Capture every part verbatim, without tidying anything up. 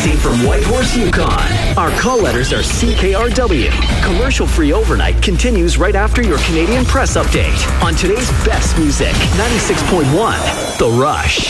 Broadcasting from Whitehorse, Yukon. Our call letters are C K R W. Commercial-free overnight continues right after your Canadian Press update on today's best music. ninety-six point one, The Rush.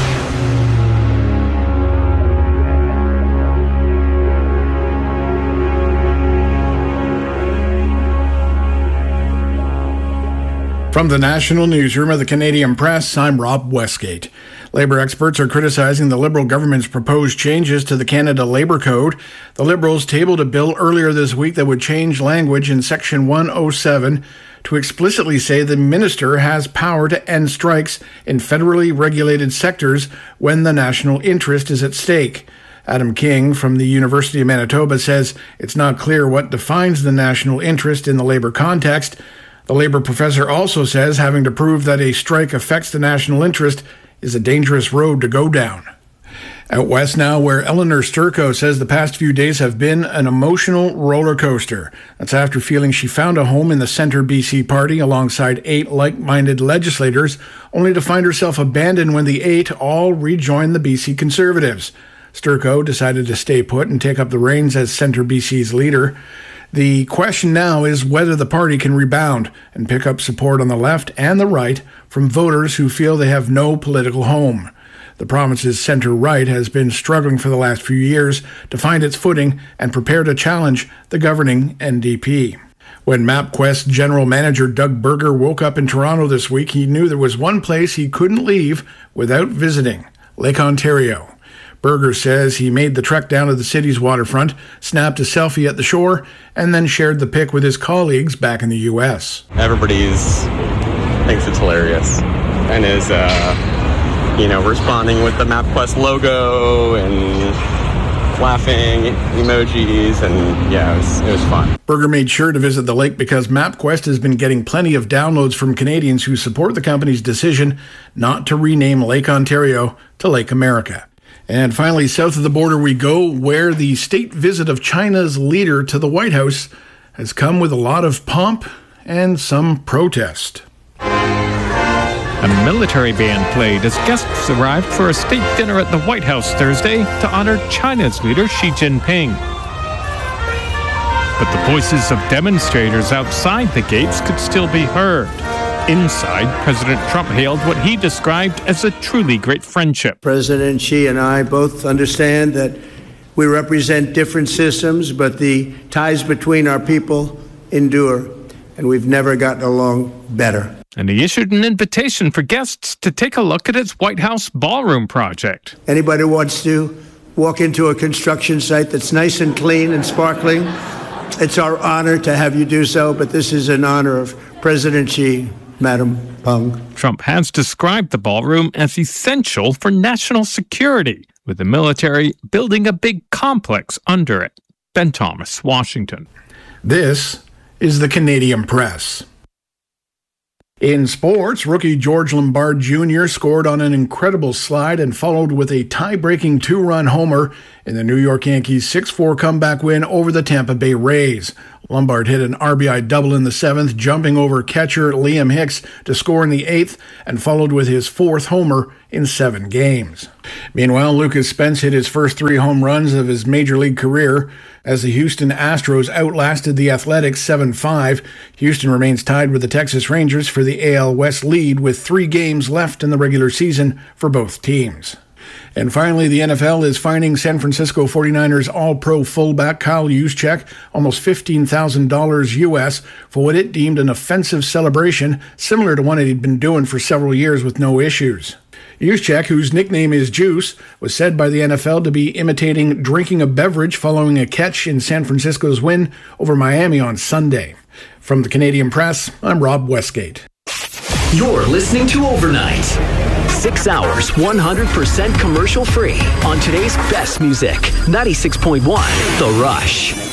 From the National Newsroom of the Canadian Press, I'm Rob Westgate. Labour experts are criticizing the Liberal government's proposed changes to the Canada Labour Code. The Liberals tabled a bill earlier this week that would change language in Section one oh seven to explicitly say the minister has power to end strikes in federally regulated sectors when the national interest is at stake. Adam King from the University of Manitoba says it's not clear what defines the national interest in the Labour context. The Labour professor also says having to prove that a strike affects the national interest is a dangerous road to go down. Out west now, where Eleanor Sturco says the past few days have been an emotional roller coaster. That's after feeling she found a home in the Centre B C party alongside eight like-minded legislators, only to find herself abandoned when the eight all rejoined the B C Conservatives. Sturco decided to stay put and take up the reins as Centre B C's leader. The question now is whether the party can rebound and pick up support on the left and the right from voters who feel they have no political home. The province's centre-right has been struggling for the last few years to find its footing and prepare to challenge the governing N D P. When MapQuest general manager Doug Berger woke up in Toronto this week, he knew there was one place he couldn't leave without visiting: Lake Ontario. Berger says he made the trek down to the city's waterfront, snapped a selfie at the shore, and then shared the pic with his colleagues back in the U S. Everybody's thinks it's hilarious and is, uh, you know, responding with the MapQuest logo and laughing emojis, and yeah, it was, it was fun. Berger made sure to visit the lake because MapQuest has been getting plenty of downloads from Canadians who support the company's decision not to rename Lake Ontario to Lake America. And finally, south of the border we go, where the state visit of China's leader to the White House has come with a lot of pomp and some protest. A military band played as guests arrived for a state dinner at the White House Thursday to honor China's leader Xi Jinping. But the voices of demonstrators outside the gates could still be heard. Inside, President Trump hailed what he described as a truly great friendship. President Xi and I both understand that we represent different systems, but the ties between our people endure, and we've never gotten along better. And he issued an invitation for guests to take a look at his White House ballroom project. Anybody who wants to walk into a construction site that's nice and clean and sparkling, it's our honor to have you do so, but this is in honor of President Xi. Madam Peng. Trump has described the ballroom as essential for national security, with the military building a big complex under it. Ben Thomas, Washington. This is the Canadian Press. In sports, rookie George Lombard Junior scored on an incredible slide and followed with a tie-breaking two-run homer in the New York Yankees' six four comeback win over the Tampa Bay Rays. Lombard hit an R B I double in the seventh, jumping over catcher Liam Hicks to score in the eighth, and followed with his fourth homer in seven games. Meanwhile, Lucas Spence hit his first three home runs of his major league career as the Houston Astros outlasted the Athletics seven five. Houston remains tied with the Texas Rangers for the A L West lead with three games left in the regular season for both teams. And finally, the N F L is fining San Francisco forty-niners All-Pro fullback Kyle Juszczyk almost fifteen thousand dollars U S for what it deemed an offensive celebration similar to one he'd been doing for several years with no issues. Juszczyk, whose nickname is Juice, was said by the N F L to be imitating drinking a beverage following a catch in San Francisco's win over Miami on Sunday. From the Canadian Press, I'm Rob Westgate. You're listening to Overnight. Six hours, one hundred percent commercial free on today's best music. ninety-six point one, The Rush.